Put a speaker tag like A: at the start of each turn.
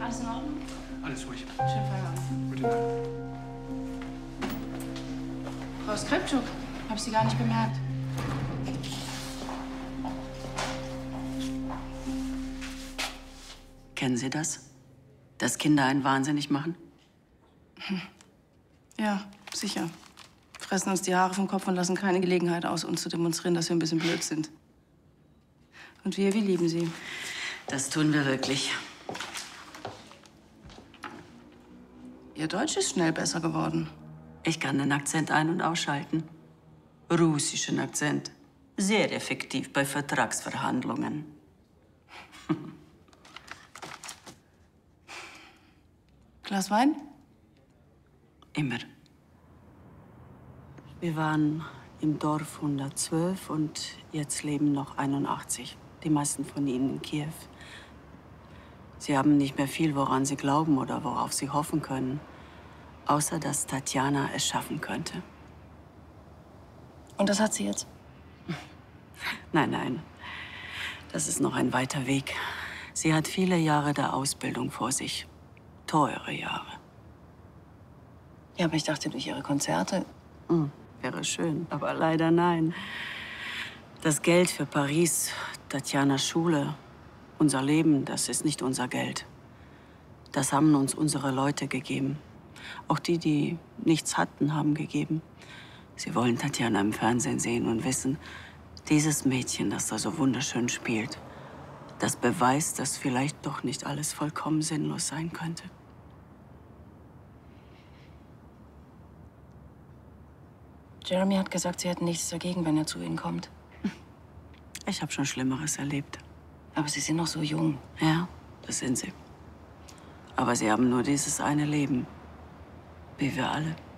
A: Alles in Ordnung?
B: Alles ruhig.
A: Schönen Feierabend.
B: Gute Nacht.
A: Frau Skripczuk, hab Sie gar nicht bemerkt.
C: Kennen Sie das? Dass Kinder einen wahnsinnig machen?
A: Ja, sicher. Fressen uns die Haare vom Kopf und lassen keine Gelegenheit aus, uns zu demonstrieren, dass wir ein bisschen blöd sind. Und wir lieben sie.
C: Das tun wir wirklich.
A: Ihr Deutsch ist schnell besser geworden.
C: Ich kann den Akzent ein- und ausschalten. Russischen Akzent. Sehr effektiv bei Vertragsverhandlungen.
A: Glas Wein?
C: Immer. Wir waren im Dorf 112 und jetzt leben noch 81. Die meisten von ihnen in Kiew. Sie haben nicht mehr viel, woran sie glauben oder worauf sie hoffen können. Außer, dass Tatjana es schaffen könnte.
A: Und das hat sie jetzt?
C: Nein, nein. Das ist noch ein weiter Weg. Sie hat viele Jahre der Ausbildung vor sich. Teure Jahre.
A: Ja, aber ich dachte, durch ihre Konzerte.
C: Wäre schön, aber leider nein. Das Geld für Paris, Tatjanas Schule, unser Leben, das ist nicht unser Geld. Das haben uns unsere Leute gegeben. Auch die, die nichts hatten, haben gegeben. Sie wollen Tatjana im Fernsehen sehen und wissen, dieses Mädchen, das da so wunderschön spielt, das beweist, dass vielleicht doch nicht alles vollkommen sinnlos sein könnte.
A: Jeremy hat gesagt, sie hätten nichts dagegen, wenn er zu ihnen kommt.
C: Ich habe schon Schlimmeres erlebt.
A: Aber sie sind noch so jung.
C: Ja, das sind sie. Aber sie haben nur dieses eine Leben. Wie wir alle.